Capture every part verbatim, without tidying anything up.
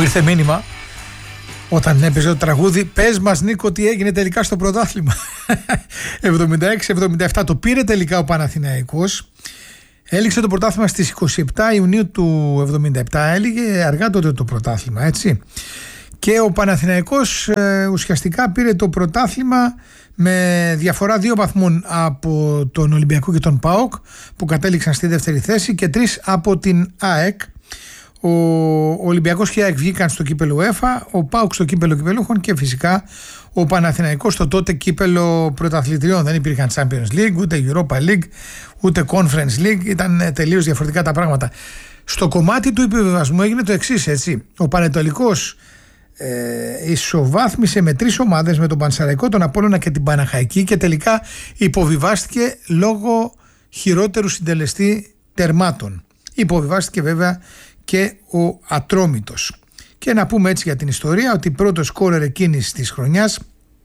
ήρθε μήνυμα όταν έπαιζε το τραγούδι «Πες μας Νίκο τι έγινε τελικά στο πρωτάθλημα». εβδομήντα έξι εβδομήντα επτά το πήρε τελικά ο Παναθηναϊκός. Έληξε το πρωτάθλημα στις είκοσι επτά Ιουνίου του εβδομήντα επτά. Έλυγε αργά τότε το πρωτάθλημα, έτσι. Και ο Παναθηναϊκός ε, ουσιαστικά πήρε το πρωτάθλημα με διαφορά δύο βαθμών από τον Ολυμπιακό και τον ΠΑΟΚ, που κατέληξαν στη δεύτερη θέση, και τρεις από την ΑΕΚ. Ο Ολυμπιακός και η ΑΕΚ βγήκαν στο κύπελο UEFA, ο ΠΑΟΚ στο κύπελο κυπελούχων και φυσικά ο Παναθηναϊκός στο τότε κύπελο πρωταθλητριών. Δεν υπήρχαν Champions League, ούτε Europa League, ούτε Conference League, ήταν τελείως διαφορετικά τα πράγματα. Στο κομμάτι του υποβιβασμού έγινε το εξής, έτσι. Ο Πανετολικός ε, ισοβάθμισε με τρεις ομάδες, με τον Πανσεραϊκό, τον Απόλλωνα και την Παναχαϊκή, και τελικά υποβιβάστηκε λόγω χειρότερου συντελεστή τερμάτων. Υποβιβάστηκε βέβαια και ο Ατρόμητος. Και να πούμε έτσι για την ιστορία ότι πρώτος σκόρερ εκείνης της χρονιάς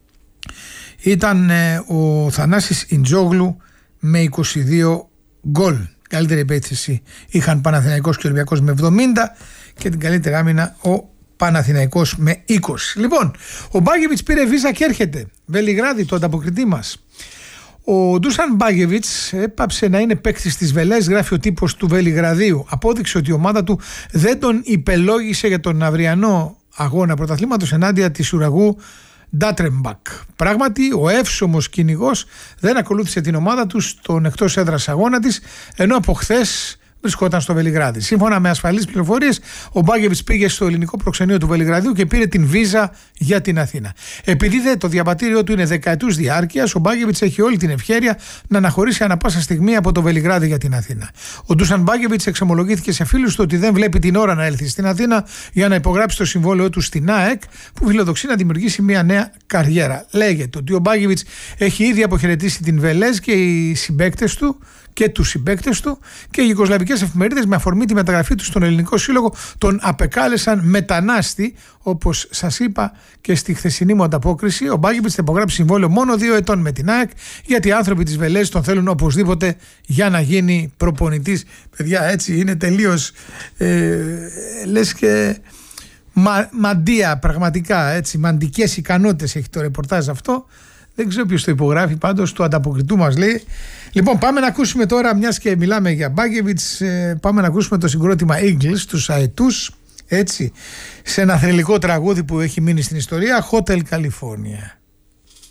ήταν ε, ο Θανάσης Ιντζόγλου με είκοσι δύο γκολ. Καλύτερη επέκτηση είχαν Παναθηναϊκός και Ολυμπιακός με εβδομήντα και την καλύτερη άμυνα ο Παναθηναϊκός με είκοσι. Λοιπόν, ο Μπάγεβιτς πήρε βίζα και έρχεται. Βελιγράδι, το ανταποκριτή μας. Ο Ντούσαν Μπάγεβιτς έπαψε να είναι παίκτης της Βελές, γράφει ο τύπος του Βελιγραδίου. Απόδειξε ότι η ομάδα του δεν τον υπελόγισε για τον αυριανό αγώνα πρωταθλήματος ενάντια της Ουραγού Ντάτρεμπακ. Πράγματι, ο εύσωμος κυνηγός δεν ακολούθησε την ομάδα του στον εκτός έδρας αγώνα της, ενώ από χθες βρισκόταν στο Βελιγράδι. Σύμφωνα με ασφαλείς πληροφορίες, ο Μπάγεβιτς πήγε στο ελληνικό προξενείο του Βελιγραδίου και πήρε την βίζα για την Αθήνα. Επειδή δε το διαβατήριό του είναι δεκαετούς διάρκειας, ο Μπάγεβιτς έχει όλη την ευχέρεια να αναχωρήσει ανά πάσα στιγμή από το Βελιγράδι για την Αθήνα. Ο Ντούσαν Μπάγεβιτς εξομολογήθηκε σε φίλους του ότι δεν βλέπει την ώρα να έλθει στην Αθήνα για να υπογράψει το συμβόλαιο του στην ΑΕΚ, που φιλοδοξεί να δημιουργήσει μια νέα καριέρα. Λέγεται ότι ο Μπάγεβιτς έχει ήδη αποχαιρετήσει την Βελές και οι συμπαίκτες του και τους συμπαίκτες του, και οι γιουγκοσλαβικές εφημερίδες με αφορμή τη μεταγραφή του στον Ελληνικό Σύλλογο τον απεκάλεσαν μετανάστη. Όπως σας είπα και στη χθεσινή μου ανταπόκριση, ο Μπάγεβιτς θα υπογράψει συμβόλαιο μόνο δύο ετών με την ΑΕΚ, γιατί οι άνθρωποι της Βελές τον θέλουν οπωσδήποτε για να γίνει προπονητής. Παιδιά, έτσι είναι τελείως ε, λες και μα, μαντία, πραγματικά, έτσι, μαντικές ικανότητες έχει το ρεπορτάζ αυτό. Δεν ξέρω ποιος το υπογράφει, πάντως του ανταποκριτού μας λέει. Λοιπόν, πάμε να ακούσουμε τώρα, μιας και μιλάμε για Μπάγεβιτς, πάμε να ακούσουμε το συγκρότημα Eagles, τους Αετούς, έτσι, σε ένα θρυλικό τραγούδι που έχει μείνει στην ιστορία, Hotel California.